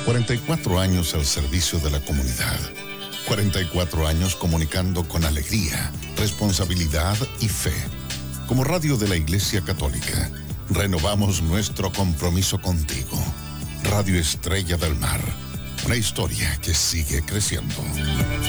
44 años al servicio de la comunidad. 44 años comunicando con alegría, responsabilidad y fe. Como radio de la Iglesia Católica, renovamos nuestro compromiso contigo. Radio Estrella del Mar, una historia que sigue creciendo.